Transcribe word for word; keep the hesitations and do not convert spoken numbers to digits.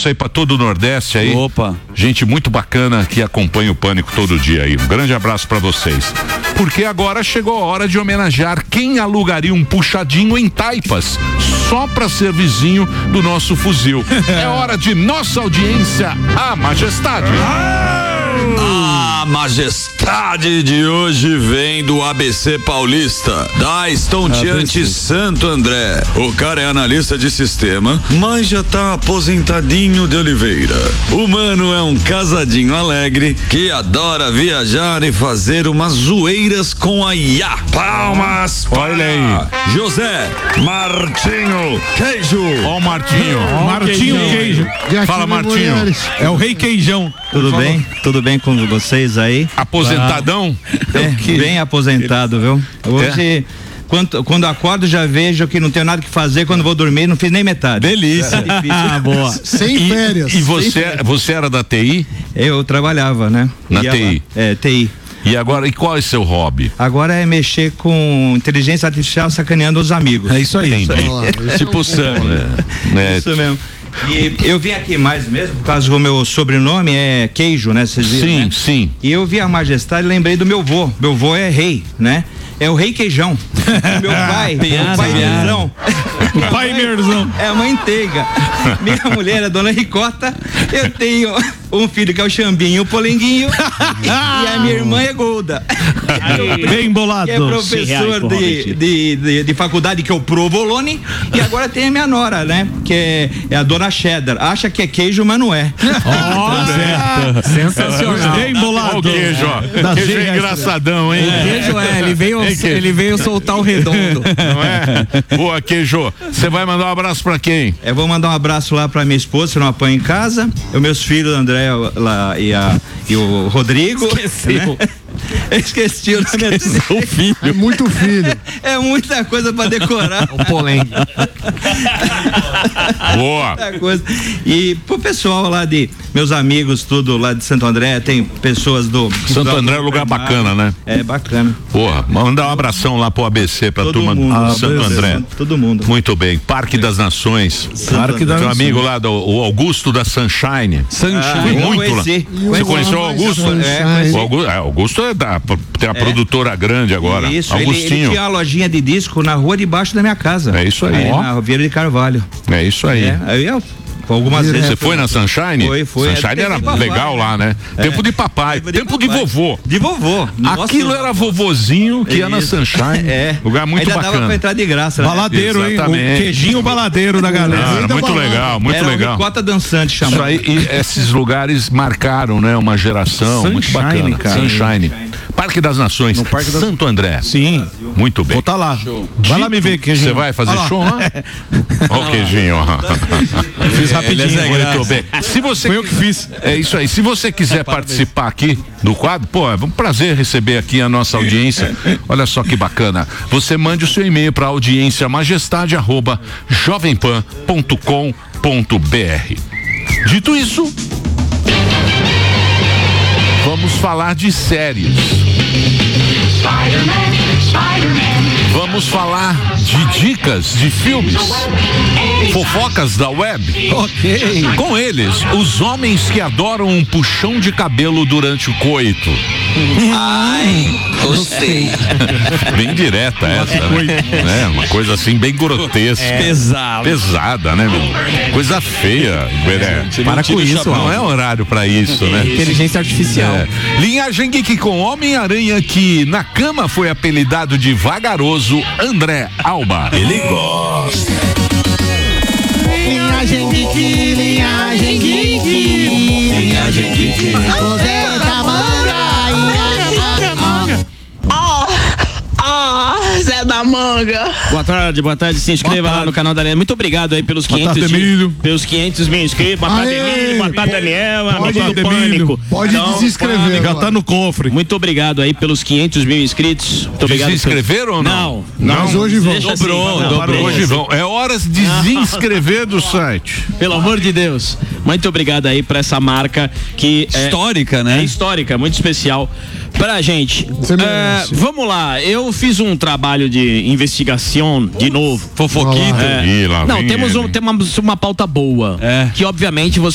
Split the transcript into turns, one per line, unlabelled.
abraço aí pra todo o Nordeste aí.
Opa.
Gente muito bacana que acompanha o Pânico todo dia aí. Um grande abraço pra vocês. Porque agora chegou a hora de homenagear quem alugaria um puxadinho em Taipas, só pra ser vizinho do nosso fuzil. É hora de nossa audiência, a Majestade.
A majestade de hoje vem do A B C Paulista, da Estonteante Santo André. O cara é analista de sistema, mas já tá aposentadinho de Oliveira. O mano é um casadinho alegre que adora viajar e fazer umas zoeiras com a I A. Palmas!
Olha aí.
José Martinho Queijo.
Ó o Martinho.
Ó, Martinho Queijo.
Queijo. Fala, Martinho.
É o Rei Queijão.
Tudo bem? Tudo bem com vocês aí?
Aposentadão?
É, bem aposentado, viu? Hoje, é. quando, quando acordo já vejo que não tenho nada que fazer, quando vou dormir não fiz nem metade.
Delícia.
É
ah, boa.
Sem
e,
férias.
E você,
Sem férias.
você era da T I?
Eu trabalhava, né?
Na
Ia
T I?
Lá. É, T I.
E agora, e qual é o seu hobby?
Agora é mexer com inteligência artificial sacaneando os amigos.
É isso aí.
Entendi.
Olá,
Tipo Sam, né? É.
Isso mesmo. E eu vim aqui mais mesmo, por causa do meu sobrenome é Queijo, né? Vocês viram,
Sim,
né?
sim.
E eu vi a majestade e lembrei do meu vô. Meu vô é rei, né? É o Rei Queijão. Meu pai, o pai Merzão.
O pai Merzão.
É a manteiga. Minha mulher é a dona Ricota. Eu tenho um filho que é o Xambinho, o Polenguinho. E a minha irmã é Golda.
Bem bolado.
Que é professor de, de, de, de faculdade, que é o Provolone. E agora tem a minha nora, né? Que é, é a dona Cheddar. Acha que é queijo, mas não é.
Ó, sensacional. Bem bolado.
Ó o queijo, ó.
Das
Queijo é
geiras.
engraçadão, hein?
O queijo é, ele veio,
Ei, queijo.
ele veio soltar o redondo.
Não é? Boa, queijo. Você vai mandar um abraço pra quem?
Eu vou mandar um abraço lá pra minha esposa, se não apanha em casa. Os meus filhos, o André lá, e, a, e o Rodrigo.
Esqueceu.
Né? Eu esqueci o nome
Seu filho.
É muito filho.
É muita coisa pra decorar.
O polêmico.
Boa.
Muita coisa. E pro pessoal lá de meus amigos, tudo lá de Santo André, tem pessoas do.
Santo André é um lugar bacana, né?
É bacana.
Porra, mandar um abração lá pro A B C, pra
Todo
turma
mundo.
do
Ah,
Santo
A B C,
André.
todo mundo.
Muito bem. Parque das Nações.
Parque das
Meu
Nações.
amigo lá, do, o Augusto da Sunshine.
Sunshine.
Ah,
Fui
eu
muito lá.
conheci.
Você conheceu o Augusto?
É, conheci.
O Augusto, é, Augusto é da, tem uma produtora grande agora.
Isso, ele,
Augustinho.
ele tinha uma lojinha de disco na rua debaixo da minha casa.
É isso aí.
Ó. Na Vieira de Carvalho.
É isso aí.
É, aí eu, algumas vezes.
Você foi na Sunshine?
Foi, foi.
Sunshine
É,
era
tempo de
legal
papai,
lá, né?
É.
Tempo de papai, tempo,
Tempo
de,
de papai.
vovô.
De vovô. Nossa,
Aquilo era vovozinho que ia na
Isso.
Sunshine.
É.
Lugar muito
Ainda dava pra
bacana.
entrar de graça, né?
Baladeiro, hein?
Exatamente.
O queijinho baladeiro da galera.
Ah, muito
balada.
legal, muito
Era
legal.
um Ricota dançante
Isso
chamado.
aí, e esses lugares marcaram, né, uma geração muito
Sunshine,
bacana.
cara.
Sunshine. Parque das Nações,
Parque das-
Santo André.
Sim.
Muito bem.
Vou tá lá. Vai lá me ver, queijinho.
Você vai fazer
Olha lá.
show lá? Ó o queijinho.
Fiz rapidinho.
Muito bem. Se você
Foi eu que fiz.
É isso aí. Se você quiser participar aqui do quadro, pô, é um prazer receber aqui a nossa audiência. Olha só que bacana. Você mande o seu e-mail para audiência majestade arroba jovempan ponto com ponto br. Dito isso, vamos falar de séries. Vamos falar de dicas de filmes, fofocas da web.
Ok.
Com eles, os homens que adoram um puxão de cabelo durante o coito.
Ai, gostei.
Bem direta essa, né? É, uma coisa assim bem grotesca.
Pesado.
Pesada, né, meu? Coisa feia, Beré.
Para com isso,
Não é horário pra isso, né?
Inteligência artificial.
É. Linhagem Geek com Homem-Aranha que na cama foi apelidado de vagaroso André Alba. Ele gosta.
Linhagem Geek, linhagem Geek. Linhagem Geek. O Zé da Manga.
Ah, Zé da Manga.
Boa tarde, boa tarde. Se inscreva lá no canal da Helena. Muito obrigado aí pelos
Boa
quinhentos,
tarde, Emílio.
pelos quinhentos mil inscritos. Boa tarde,
Aê!
Emílio. Boa tarde, Daniel.
Pode-
Amigo do
Emílio.
Pânico.
Pode
Então,
desinscrever.
Já
agora.
tá no cofre.
muito obrigado aí pelos quinhentos mil inscritos. Muito obrigado.
Se inscreveram ou não?
Não.
Mas hoje vão.
Deixa assim,
Dobrou,
não,
dobrou.
deixa
Hoje
assim.
vão. É hora de desinscrever do site.
Pelo amor de Deus. Muito obrigado aí pra essa marca que é
Histórica,
É
né?
histórica, muito especial pra gente.
Você
É,
merece.
vamos lá, eu fiz um trabalho de investigação de novo.
Fofoquita.
É.
Ih, lá
Não,
vem
temos,
ele.
um, temos uma pauta boa.
É.
Que obviamente